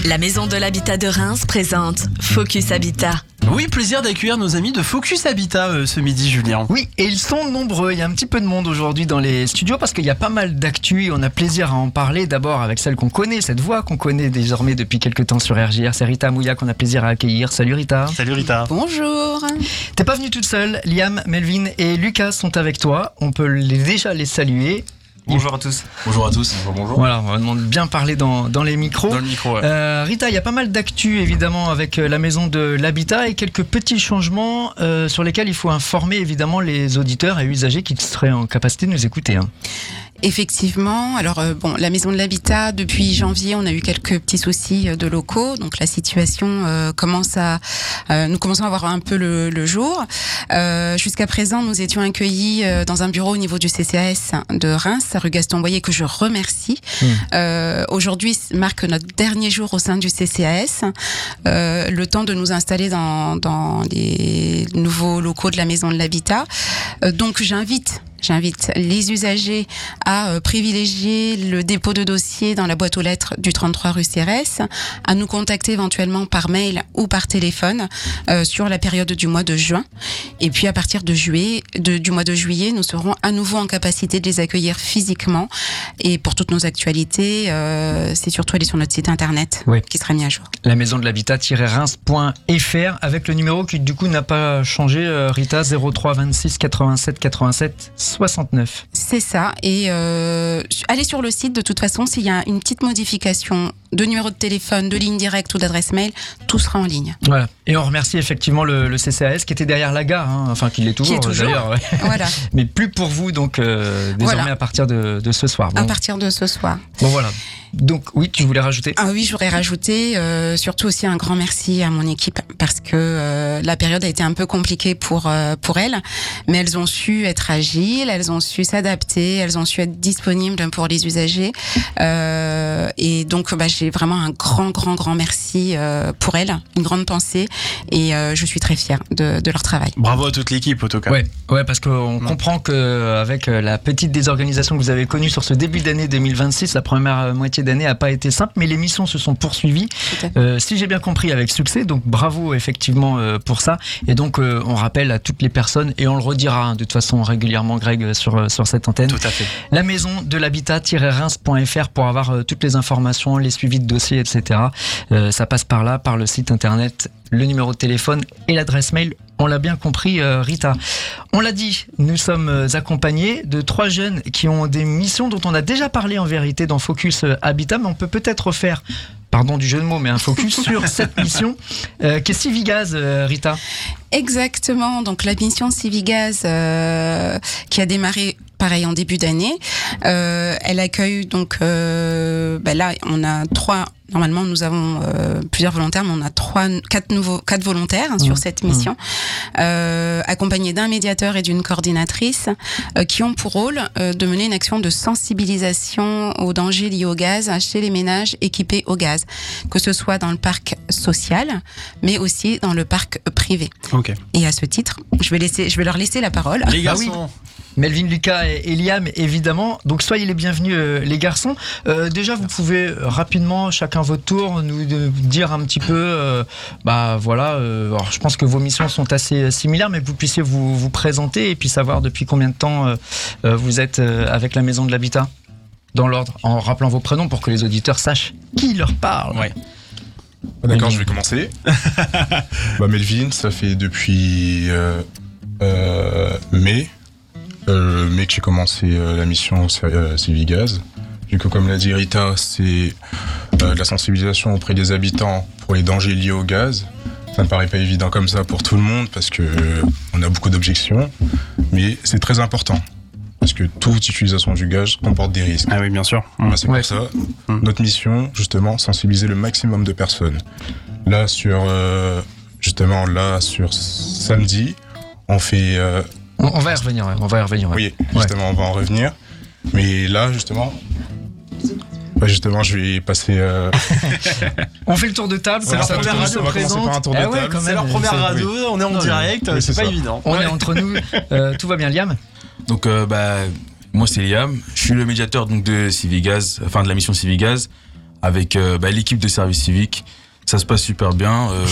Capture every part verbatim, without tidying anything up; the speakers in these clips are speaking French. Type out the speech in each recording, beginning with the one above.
La Maison de l'Habitat de Reims présente Focus Habitat. Oui, plaisir d'accueillir nos amis de Focus Habitat euh, ce midi, Julien. Oui, et ils sont nombreux. Il y a un petit peu de monde aujourd'hui dans les studios parce qu'il y a pas mal d'actu et on a plaisir à en parler. D'abord avec celle qu'on connaît, cette voix qu'on connaît désormais depuis quelques temps sur R J R. C'est Rita Mouya qu'on a plaisir à accueillir. Salut Rita. Salut Rita. Bonjour. T'es pas venue toute seule. Liam, Melvin et Lucas sont avec toi. On peut les, déjà les saluer. Bonjour à tous. Bonjour à tous. Bonjour, bonjour. Voilà, on va demander de bien parler dans, dans les micros. Dans le micro, ouais. Euh, Rita, il y a pas mal d'actu évidemment avec la Maison de l'Habitat et quelques petits changements euh, sur lesquels il faut informer évidemment les auditeurs et usagers qui seraient en capacité de nous écouter. Hein. Effectivement, alors euh, bon, la Maison de l'Habitat, depuis janvier, on a eu quelques petits soucis de locaux, donc la situation euh, commence à, euh, nous commençons à voir un peu le, le jour. Euh, jusqu'à présent, nous étions accueillis euh, dans un bureau au niveau du C C A S de Reims, rue Gaston Boyer, que je remercie. Mmh. Euh, aujourd'hui marque notre dernier jour au sein du C C A S, euh, le temps de nous installer dans, dans les nouveaux locaux de la Maison de l'Habitat. Euh, donc j'invite J'invite les usagers à euh, privilégier le dépôt de dossier dans la boîte aux lettres du trente-trois rue Cérès, à nous contacter éventuellement par mail ou par téléphone euh, sur la période du mois de juin. Et puis à partir de juillet, de, du mois de juillet, nous serons à nouveau en capacité de les accueillir physiquement. Et pour toutes nos actualités, euh, c'est surtout aller sur notre site internet oui. qui sera mis à jour. La maison de l'habitat-reims point F R avec le numéro qui du coup n'a pas changé, euh, Rita, zéro trois vingt-six quatre-vingt-sept quatre-vingt-sept soixante-neuf. C'est ça, et euh, allez sur le site, de toute façon, s'il y a une petite modification de numéro de téléphone, de ligne directe ou d'adresse mail, tout sera en ligne. Voilà, et on remercie effectivement le, le C C A S qui était derrière la gare, hein. Enfin qui l'est toujours, qui est toujours. d'ailleurs. Ouais. Voilà. Mais plus pour vous, donc euh, désormais voilà. à partir de, de ce soir. Bon. À Bon. partir de ce soir. Bon voilà. Donc oui, tu voulais rajouter ? Ah oui, j'aurais rajouté euh, surtout aussi un grand merci à mon équipe parce que euh, la période a été un peu compliquée pour euh, pour elles, mais elles ont su être agiles, elles ont su s'adapter, elles ont su être disponibles pour les usagers euh, et donc bah, j'ai vraiment un grand grand grand merci euh, pour elles, une grande pensée et euh, je suis très fière de, de leur travail. Bravo à toute l'équipe en tout cas. Ouais, ouais parce qu'on non. comprend que avec la petite désorganisation que vous avez connue sur ce début d'année deux mille vingt-six, la première moitié d'année n'a pas été simple, mais les missions se sont poursuivies, euh, si j'ai bien compris, avec succès. Donc bravo effectivement euh, pour ça. Et donc euh, on rappelle à toutes les personnes, et on le redira hein, de toute façon régulièrement, Greg, sur, sur cette antenne. Tout à fait. La maison de l'habitat-reims point F R pour avoir euh, toutes les informations, les suivis de dossiers, et cetera. Euh, ça passe par là, par le site internet, le numéro de téléphone et l'adresse mail. On l'a bien compris, euh, Rita. On l'a dit, nous sommes accompagnés de trois jeunes qui ont des missions dont on a déjà parlé en vérité dans Focus Habitat, mais on peut peut-être faire, pardon du jeu de mots, mais un focus sur cette mission euh, qui est Civigaz, euh, Rita. Exactement, donc la mission Civigaz euh, qui a démarré pareil en début d'année. Euh, elle accueille donc, euh, ben là on a trois... Normalement, nous avons euh, plusieurs volontaires, mais on a trois, quatre nouveaux, quatre volontaires hein, sur mmh. cette mission, mmh. euh, accompagnés d'un médiateur et d'une coordinatrice, euh, qui ont pour rôle euh, de mener une action de sensibilisation aux dangers liés au gaz chez les ménages équipés au gaz, que ce soit dans le parc social, mais aussi dans le parc privé. Okay. Et à ce titre, je vais laisser, je vais leur laisser la parole. Les garçons. Ah oui. Melvin, Lucas et Liam, évidemment. Donc soyez les bienvenus, euh, les garçons. Euh, déjà, vous pouvez rapidement, chacun votre tour, nous de, dire un petit peu. Euh, bah voilà. Euh, alors, je pense que vos missions sont assez similaires, mais que vous puissiez vous, vous présenter et puis savoir depuis combien de temps euh, euh, vous êtes euh, avec la Maison de l'Habitat. Dans l'ordre, en rappelant vos prénoms pour que les auditeurs sachent qui leur parle. Ouais. D'accord, je vais commencer. bah, Melvin, ça fait depuis euh, euh, mai. Euh, mais que j'ai commencé euh, la mission euh, Civigaz. Du coup, comme l'a dit Rita, c'est euh, de la sensibilisation auprès des habitants pour les dangers liés au gaz. Ça ne paraît pas évident comme ça pour tout le monde parce que euh, on a beaucoup d'objections, mais c'est très important parce que toute utilisation du gaz comporte des risques. Ah oui, bien sûr. Mmh. Bah, c'est ouais. pour ça mmh. notre mission, justement, sensibiliser le maximum de personnes. Là, sur euh, justement là sur samedi, on fait euh, On va y revenir, ouais. on va y revenir. Ouais. Oui, justement, ouais. on va en revenir. Mais là, justement, bah justement, je vais passer. Euh... on fait le tour de table. C'est ouais, leur première radio présente. Un tour de eh table. Ouais, c'est même, leur première radio. Oui. On est en non, direct. Oui, c'est, c'est pas ça. Évident. On ouais. est entre nous. Euh, tout va bien, Liam. Donc, euh, bah, moi, c'est Liam. Je suis le médiateur donc de Civigaz, enfin de la mission Civigaz. avec euh, bah, l'équipe de service civique. Ça se passe super bien. Euh,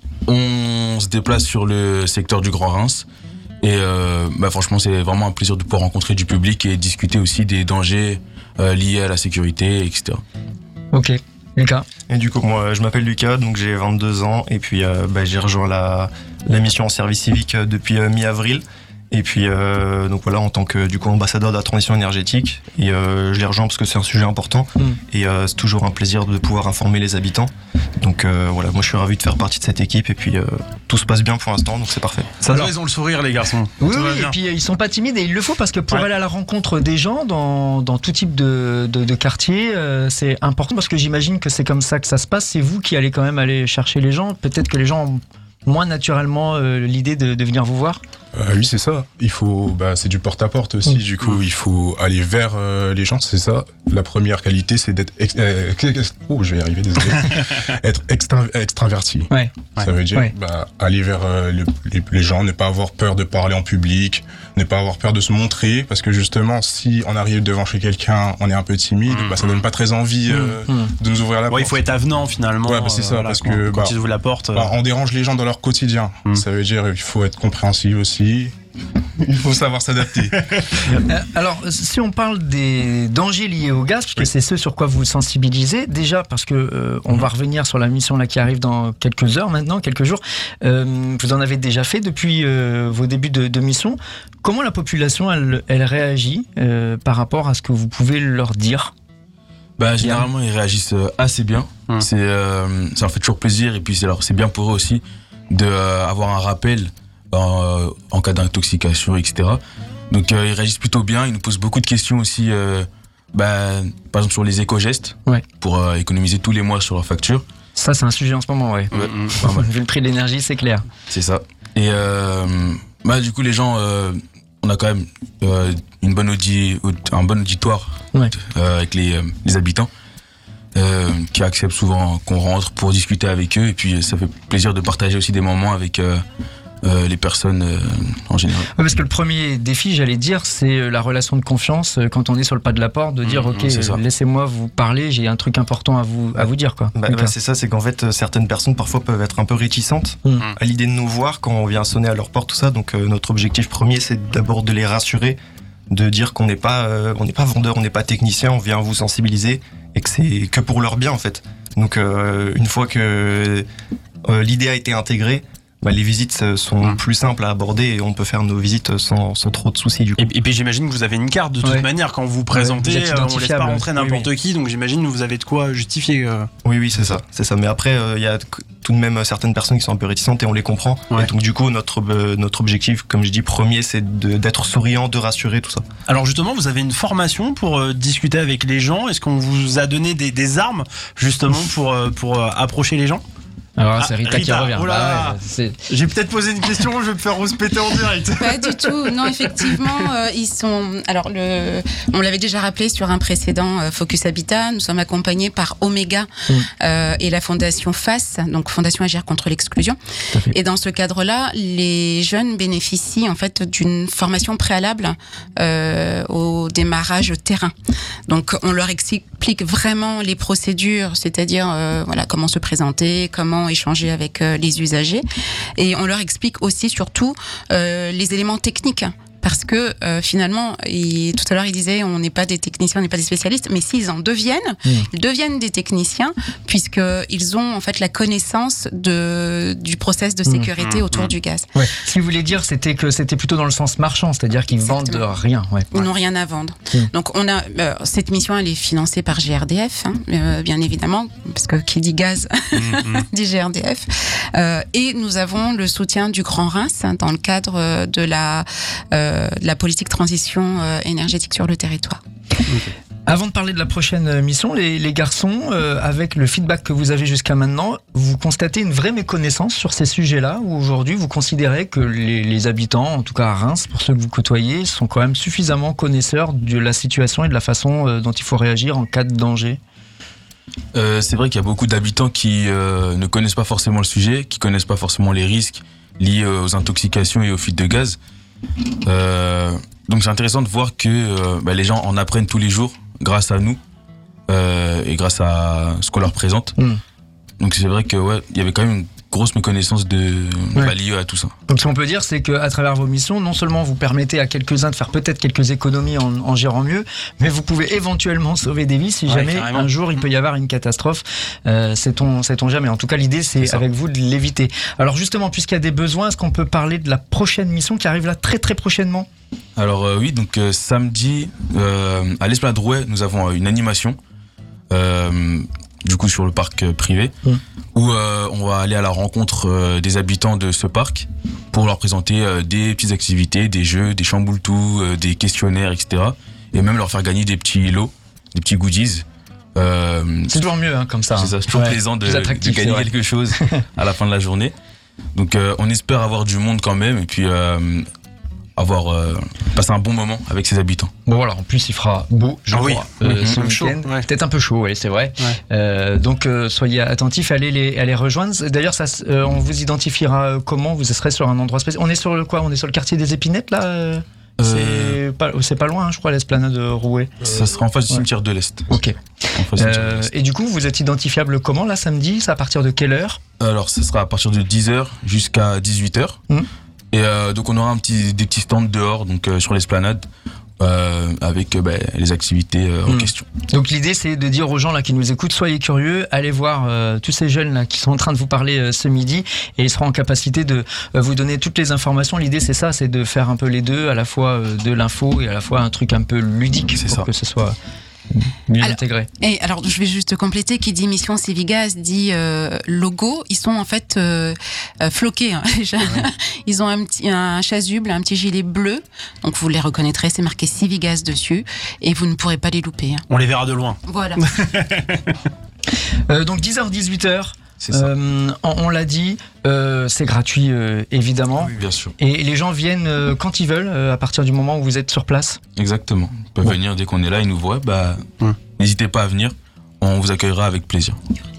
on se déplace sur le secteur du Grand Reims. Et euh, bah, franchement, c'est vraiment un plaisir de pouvoir rencontrer du public et discuter aussi des dangers euh, liés à la sécurité, et cetera. Ok. Lucas. Et du coup, moi, je m'appelle Lucas, donc j'ai vingt-deux ans, et puis euh, bah, j'ai rejoint la, la mission en service civique depuis euh, mi-avril. Et puis, euh, donc voilà, en tant que du coup ambassadeur de la transition énergétique, et euh, je les rejoins parce que c'est un sujet important, mmh. et euh, c'est toujours un plaisir de pouvoir informer les habitants. Donc euh, voilà, moi je suis ravi de faire partie de cette équipe, et puis euh, tout se passe bien pour l'instant, donc c'est parfait. Ça Alors, ils ont le sourire, les garçons. Oui, oui, et puis ils sont pas timides, et il le faut parce que pour ouais. aller à la rencontre des gens dans, dans tout type de, de, de quartier, euh, c'est important parce que j'imagine que c'est comme ça que ça se passe. C'est vous qui allez quand même aller chercher les gens. Peut-être que les gens ont moins naturellement euh, l'idée de, de venir vous voir. Euh, oui, c'est ça. Il faut, bah, c'est du porte-à-porte aussi. Mmh. Du coup, il faut aller vers euh, les gens. C'est ça. La première qualité, c'est d'être. Ex- euh, oh, je vais y arriver. Désolé. Être extra- extraverti. Ouais. Ça veut dire ouais. bah, aller vers euh, le, les, les gens, ne pas avoir peur de parler en public, ne pas avoir peur de se montrer, parce que justement, si on arrive devant chez quelqu'un, on est un peu timide, mmh. bah, ça donne pas très envie euh, mmh. de nous ouvrir la ouais, porte. Il faut être avenant finalement. Ouais, bah, c'est ça, euh, parce quand, que quand bah, ils ouvrent la porte, bah, on dérange les gens dans leur quotidien. Mmh. Ça veut dire il faut être compréhensif aussi. Il faut savoir s'adapter. Alors, si on parle des dangers liés au gaz, parce que oui. c'est ce sur quoi vous sensibilisez, déjà parce que euh, on mmh. va revenir sur la mission là qui arrive dans quelques heures maintenant, quelques jours. Euh, vous en avez déjà fait depuis euh, vos débuts de, de mission. Comment la population elle, elle réagit euh, par rapport à ce que vous pouvez leur dire? Bah, généralement, ils réagissent assez bien. Mmh. C'est, euh, ça leur fait toujours plaisir et puis c'est, alors, c'est bien pour eux aussi d'avoir euh, un rappel en, en cas d'intoxication, et cetera. Donc euh, ils réagissent plutôt bien, ils nous posent beaucoup de questions aussi, euh, bah, par exemple sur les éco-gestes, ouais. pour euh, économiser tous les mois sur leur facture. Ça c'est un sujet en ce moment, ouais. ouais. Mmh. Vu le prix de l'énergie, c'est clair. C'est ça. Et euh, bah, du coup les gens, euh, on a quand même euh, une bonne audi- un bon auditoire ouais. euh, avec les, euh, les habitants. Euh, qui acceptent souvent qu'on rentre pour discuter avec eux et puis ça fait plaisir de partager aussi des moments avec euh, euh, les personnes euh, en général. Ouais, parce que le premier défi, j'allais dire, c'est la relation de confiance quand on est sur le pas de la porte, de dire mmh, ok, euh, laissez-moi vous parler, j'ai un truc important à vous à vous dire quoi. Bah, bah, c'est ça, c'est qu'en fait certaines personnes parfois peuvent être un peu réticentes mmh. à l'idée de nous voir quand on vient sonner à leur porte, tout ça. Donc euh, notre objectif premier, c'est d'abord de les rassurer, de dire qu'on n'est pas euh, on n'est pas vendeur, on n'est pas technicien, on vient vous sensibiliser et que c'est que pour leur bien en fait. Donc euh, une fois que euh, l'idée a été intégrée, bah, les visites sont mmh. plus simples à aborder et on peut faire nos visites sans, sans trop de soucis du coup. Et, et puis j'imagine que vous avez une carte de toute ouais. manière quand vous vous présentez, ouais, vous on laisse pas rentrer n'importe oui, oui. qui, donc j'imagine que vous avez de quoi justifier. Euh... Oui oui c'est ça, c'est ça. Mais après il euh, y a tout de même certaines personnes qui sont un peu réticentes et on les comprend. Ouais. Et donc du coup notre euh, notre objectif, comme je dis, premier, c'est de, d'être souriant, de rassurer, tout ça. Alors justement, vous avez une formation pour euh, discuter avec les gens. Est-ce qu'on vous a donné des, des armes justement pour euh, pour euh, approcher les gens? Alors là, c'est Rita, ah, Rita qui revient. Oh là bah ouais, c'est... J'ai peut-être posé une question, je vais me faire rouspéter en direct. Pas du tout. Non, effectivement, euh, ils sont. Alors, le... on l'avait déjà rappelé sur un précédent euh, Focus Habitat. Nous sommes accompagnés par Omega mmh. euh, et la fondation FACE, donc Fondation Agir contre l'exclusion. Et dans ce cadre-là, les jeunes bénéficient en fait d'une formation préalable euh, au démarrage terrain. Donc, on leur explique vraiment les procédures, c'est-à-dire euh, voilà comment se présenter, comment échanger avec euh, les usagers, et on leur explique aussi surtout euh, les éléments techniques. Parce que euh, finalement, et tout à l'heure il disait, on n'est pas des techniciens, on n'est pas des spécialistes, mais s'ils en deviennent, mmh. ils deviennent des techniciens puisque ils ont en fait la connaissance de du process de sécurité mmh. autour mmh. du gaz. Ouais. Ce qu'il voulait dire, c'était que c'était plutôt dans le sens marchand, c'est-à-dire qu'ils vendent rien. Ouais. Ils n'ont rien à vendre. Mmh. Donc on a euh, cette mission, elle est financée par G R D F, hein, euh, bien évidemment, parce que qui dit gaz mmh. dit G R D F. Euh, et nous avons le soutien du Grand Reims hein, dans le cadre de la euh, de la politique transition euh, énergétique sur le territoire. Okay. Avant de parler de la prochaine mission, les, les garçons, euh, avec le feedback que vous avez jusqu'à maintenant, vous constatez une vraie méconnaissance sur ces sujets-là, où aujourd'hui vous considérez que les, les habitants, en tout cas à Reims, pour ceux que vous côtoyez, sont quand même suffisamment connaisseurs de la situation et de la façon euh, dont il faut réagir en cas de danger? Euh, c'est vrai qu'il y a beaucoup d'habitants qui euh, ne connaissent pas forcément le sujet, qui connaissent pas forcément les risques liés aux intoxications et aux fuites de gaz. Euh, donc c'est intéressant de voir que euh, bah, les gens en apprennent tous les jours grâce à nous euh, et grâce à ce qu'on leur présente. Mm. Donc c'est vrai que ouais, il y avait quand même une grosse méconnaissance de ouais. bah, liée à tout ça. Donc ce qu'on peut dire, c'est qu'à travers vos missions, non seulement vous permettez à quelques-uns de faire peut-être quelques économies en, en gérant mieux, mais vous pouvez éventuellement sauver des vies si ouais, jamais carrément. Un jour il peut y avoir une catastrophe. Euh, sait-on, sait-on jamais. En tout cas, l'idée c'est, c'est avec vous de l'éviter. Alors justement, puisqu'il y a des besoins, est-ce qu'on peut parler de la prochaine mission qui arrive là très très prochainement ? Alors euh, oui, donc euh, samedi euh, à l'Esplanade Rouet, nous avons euh, une animation. Euh, du coup sur le parc privé, mmh. où euh, on va aller à la rencontre euh, des habitants de ce parc pour leur présenter euh, des petites activités, des jeux, des chamboule-tout, euh, des questionnaires, et cetera. Et même leur faire gagner des petits lots, des petits goodies. Euh, c'est toujours mieux hein, comme ça. C'est ça, c'est toujours ouais, plaisant de, de gagner quelque chose à la fin de la journée. Donc euh, on espère avoir du monde quand même et puis euh, avoir euh, passé un bon moment avec ses habitants. Bon voilà, en plus il fera beau, je oui. crois, euh, ce mmh, week-end. Ouais. Peut-être un peu chaud, oui, c'est vrai. Ouais. Euh, donc euh, soyez attentifs, allez les, allez rejoindre. D'ailleurs, ça, euh, on vous identifiera comment ? Vous serez sur un endroit spécial. On est sur le quoi ? On est sur le quartier des Épinettes là euh... C'est, euh... pas, c'est pas loin, hein, je crois, l'Esplanade de Rouet. Ça sera en face du cimetière ouais. de l'Est. Ok. Euh, et du coup, vous êtes identifiable comment là samedi ? C'est à partir de quelle heure ? Alors, ça sera à partir de dix heures jusqu'à dix-huit heures. Mmh. Et euh, donc on aura un petit, des petits stands dehors, donc euh, sur l'esplanade, euh, avec euh, bah, les activités euh, en mmh. question. Donc l'idée c'est de dire aux gens là qui nous écoutent, soyez curieux, allez voir euh, tous ces jeunes là qui sont en train de vous parler euh, ce midi, et ils seront en capacité de euh, vous donner toutes les informations. L'idée c'est ça, c'est de faire un peu les deux, à la fois euh, de l'info et à la fois un truc un peu ludique c'est pour ça. Que ce soit mieux alors, intégré. Et alors, je vais juste compléter, qui dit mission Civigas dit euh, logo. Ils sont en fait euh, euh, floqués. Hein. Ouais. Ils ont un petit un chasuble, un petit gilet bleu. Donc vous les reconnaîtrez, c'est marqué Civigas dessus, et vous ne pourrez pas les louper. Hein. On les verra de loin. Voilà. euh, donc dix heures dix-huit heures. C'est ça. Euh, on, on l'a dit, euh, c'est gratuit euh, évidemment. Oui, bien sûr. Et les gens viennent euh, quand ils veulent, euh, à partir du moment où vous êtes sur place. Exactement. Ils peuvent bon. venir dès qu'on est là, ils nous voient. Bah, hum. N'hésitez pas à venir. On vous accueillera avec plaisir.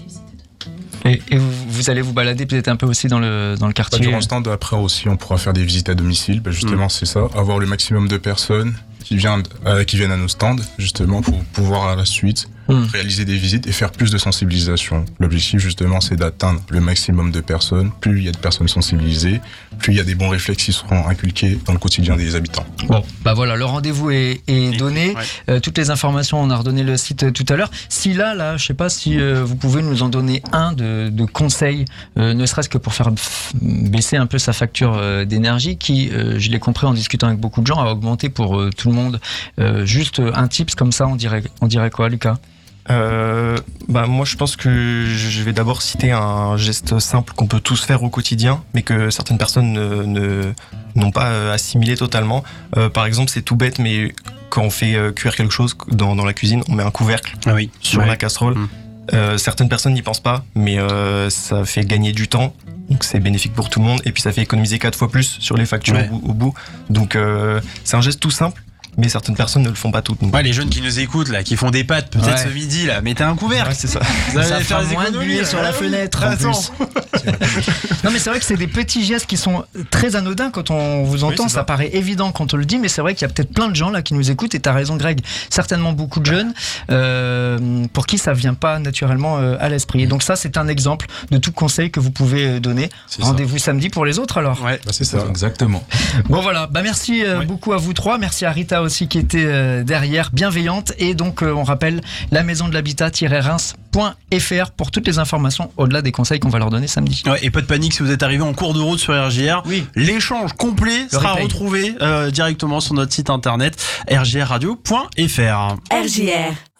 Et, et vous, vous allez vous balader peut-être un peu aussi dans le, dans le quartier. Bah, durant le stand, après aussi, on pourra faire des visites à domicile. Bah, justement, hum. c'est ça. Avoir le maximum de personnes qui viennent, euh, qui viennent à nos stands, justement, pour pouvoir à la suite Mmh. réaliser des visites et faire plus de sensibilisation. L'objectif justement c'est d'atteindre le maximum de personnes. Plus il y a de personnes sensibilisées, plus il y a des bons réflexes qui seront inculqués dans le quotidien des habitants. Bon, bah voilà, le rendez-vous est, est donné. Ouais. Euh, toutes les informations, on a redonné le site euh, tout à l'heure. Si là, là, je sais pas si euh, vous pouvez nous en donner un de, de conseils, euh, ne serait-ce que pour faire baisser un peu sa facture euh, d'énergie, qui, euh, je l'ai compris en discutant avec beaucoup de gens, a augmenté pour euh, tout le monde. Euh, juste un tips comme ça, on dirait, on dirait quoi, Lucas ? Euh, bah moi je pense que je vais d'abord citer un geste simple qu'on peut tous faire au quotidien, mais que certaines personnes ne, ne n'ont pas assimilé totalement. Euh, par exemple, c'est tout bête, mais quand on fait cuire quelque chose dans, dans la cuisine, on met un couvercle ah oui. sur ouais. la casserole. Mmh. Euh, certaines personnes n'y pensent pas, mais euh, ça fait gagner du temps. Donc c'est bénéfique pour tout le monde, et puis ça fait économiser quatre fois plus sur les factures ouais. au, au bout. Donc euh, c'est un geste tout simple, mais certaines personnes ne le font pas toutes. Ouais, les jeunes qui nous écoutent là, qui font des pâtes peut-être ouais. ce midi là, mettez un couvercle. Ouais, c'est ça. Vous allez ça faire des moins économies sur la fenêtre en plus. Non mais c'est vrai que c'est des petits gestes qui sont très anodins quand on vous entend, oui, ça. ça paraît évident quand on le dit, mais c'est vrai qu'il y a peut-être plein de gens là qui nous écoutent, et t'as raison Greg, certainement beaucoup de jeunes euh, pour qui ça vient pas naturellement euh, à l'esprit. Et donc ça c'est un exemple de tout conseil que vous pouvez donner. C'est Rendez-vous ça. samedi pour les autres alors. Ouais, bah, c'est ça. Exactement. Bon voilà, bah merci euh, ouais. beaucoup à vous trois, merci à Rita aussi qui était euh, derrière, bienveillante, et donc euh, on rappelle la maison de l'habitat-reims point f r pour toutes les informations au-delà des conseils qu'on va leur donner samedi. Ouais, et pas de panique si vous êtes arrivé en cours de route sur R J R. Oui. L'échange complet Le sera replay. retrouvé euh, directement sur notre site internet r j r radio point f r. R J R